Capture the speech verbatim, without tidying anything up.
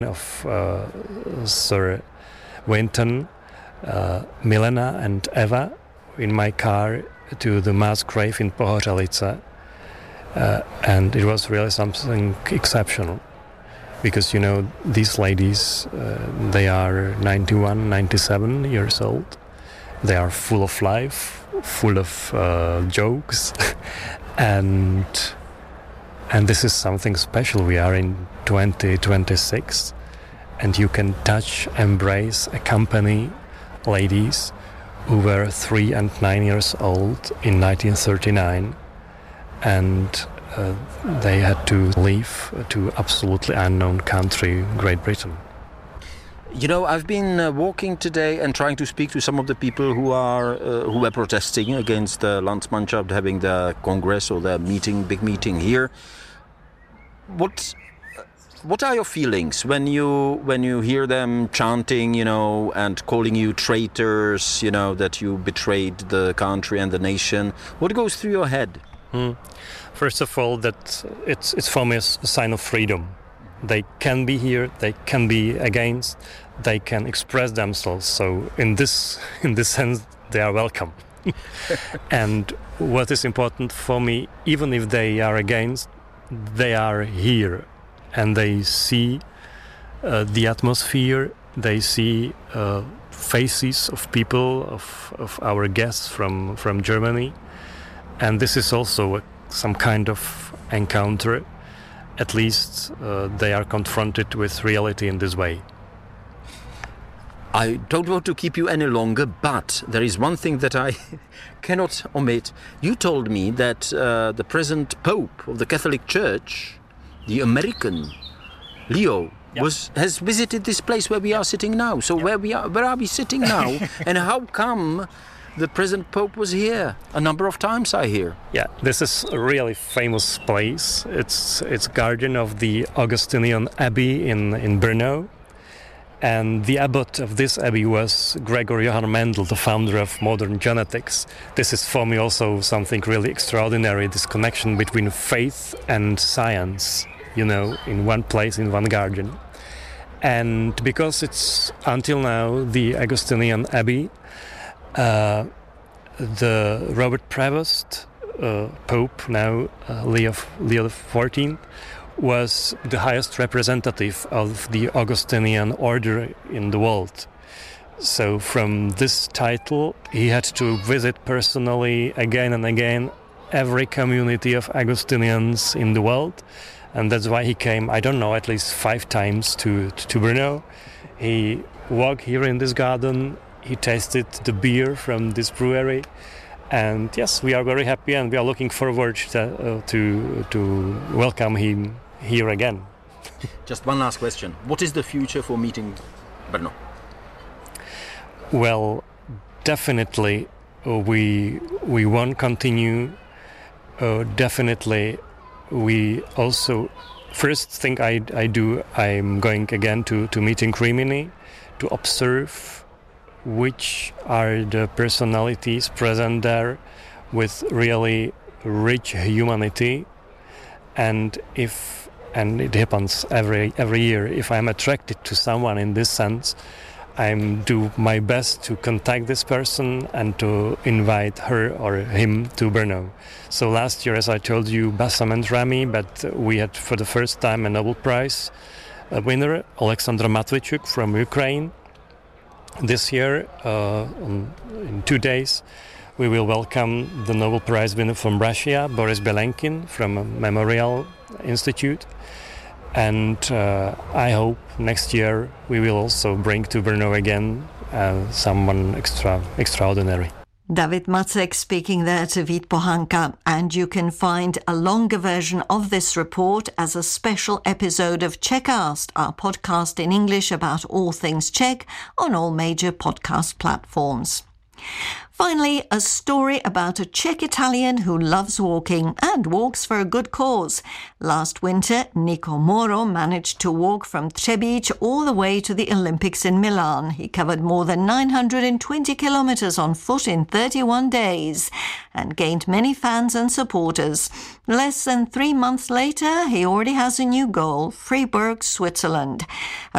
of uh, Sir Winton, uh, Milena and Eva in my car to the mass grave in Pohořelice. Uh, and it was really something exceptional because, you know, these ladies, uh, they are ninety-one, ninety-seven years old. They are full of life, full of uh, jokes, and and this is something special. We are in twenty twenty-six, and you can touch, embrace, accompany ladies who were three and nine years old in nineteen thirty-nine, and uh, they had to leave to absolutely unknown country, Great Britain. You know, I've been uh, walking today and trying to speak to some of the people who are uh, who were protesting against the Landsmannschaft having the congress or the meeting, big meeting here. What what are your feelings when you when you hear them chanting, you know, and calling you traitors, you know, that you betrayed the country and the nation? What goes through your head? Hmm. First of all, that it's it's for me a sign of freedom. They can be here, they can be against, they can express themselves. So in this in this sense, they are welcome. And what is important for me, even if they are against, they are here and they see uh, the atmosphere, they see uh, faces of people, of, of our guests from, from Germany. And this is also a, some kind of encounter. At least uh, they are confronted with reality in this way. I don't want to keep you any longer, but there is one thing that I cannot omit. You told me that uh, the present Pope of the Catholic Church, the American Leo, yep. was has visited this place where we yep. are sitting now. So yep. where we are, where are we sitting now? And how come the present Pope was here a number of times, I hear? Yeah, this is a really famous place. It's it's guardian of the Augustinian Abbey in, in Brno. And the abbot of this abbey was Gregor Johann Mendel, the founder of modern genetics. This is for me also something really extraordinary, this connection between faith and science, you know, in one place, in one garden. And because it's until now the Augustinian Abbey, Uh, the Robert Prevost, uh, Pope now, uh, Leo, Leo the fourteenth, was the highest representative of the Augustinian order in the world. So from this title, he had to visit personally again and again every community of Augustinians in the world. And that's why he came, I don't know, at least five times to, to Brno. He walked here in this garden. He tasted the beer from this brewery, and yes, we are very happy and we are looking forward to uh, to, to welcome him here again. Just one last question. What is the future for Meeting Brno? Well, definitely uh, we we won't continue. Uh, definitely we also, first thing I, I do, I'm going again to, to Meeting Rimini to observe which are the personalities present there with really rich humanity, and if and it happens every every year, if I'm attracted to someone in this sense, I'm do my best to contact this person and to invite her or him to Brno. So last year, as I told you, Bassam and Rami, but we had for the first time a Nobel Prize a winner, Alexandra Matvichuk from Ukraine. This year, uh, in two days, we will welcome the Nobel Prize winner from Russia, Boris Belenkin, from a Memorial Institute. And uh, I hope next year we will also bring to Brno again uh, someone extra extraordinary. David Macek speaking there to Vít Pohanka, and you can find a longer version of this report as a special episode of Czechcast, our podcast in English about all things Czech on all major podcast platforms. Finally, a story about a Czech Italian who loves walking and walks for a good cause. Last winter, Nico Moro managed to walk from Třebíč all the way to the Olympics in Milan. He covered more than nine hundred twenty kilometers on foot in thirty-one days and gained many fans and supporters. Less than three months later, he already has a new goal, Freiburg, Switzerland.